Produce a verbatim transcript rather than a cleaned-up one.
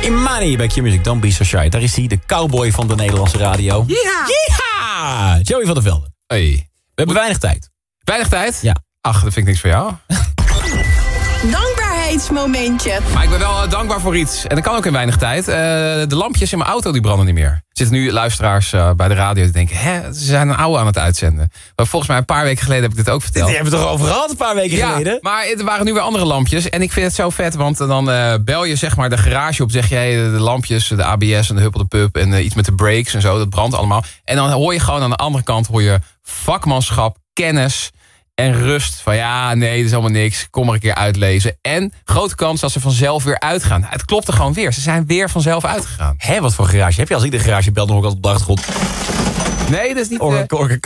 Imani bij Q-Music, Don't Be So Shy. Daar is hij, de cowboy van de Nederlandse radio. Ja. Ja! Joey van der Velde. Hey. We hebben weinig tijd. Weinig tijd? Ja. Ach, dat vind ik niks voor jou. Dankbaarheidsmomentje. Maar ik ben wel uh, dankbaar voor iets. En dat kan ook in weinig tijd. Uh, de lampjes in mijn auto die branden niet meer. Er zitten nu luisteraars uh, bij de radio die denken... hè, ze zijn een oude aan het uitzenden. Maar volgens mij een paar weken geleden heb ik dit ook verteld. Die hebben we toch over gehad een paar weken ja, geleden? maar er waren nu weer andere lampjes. En ik vind het zo vet, want dan uh, bel je zeg maar de garage op. Zeg je hey, de lampjes, de A B S en de huppel de pup... en uh, iets met de brakes en zo, dat brandt allemaal. En dan hoor je gewoon aan de andere kant... hoor je vakmanschap, kennis... en rust van ja, nee, dat is allemaal niks. Kom maar een keer uitlezen. En grote kans dat ze vanzelf weer uitgaan. Het klopte gewoon weer. Ze zijn weer vanzelf uitgegaan. Hé, wat voor garage heb je? Als ik de garage bel, dan hoor ik altijd op de achtergrond. Nee, dat is niet... Orke, Uh... orke,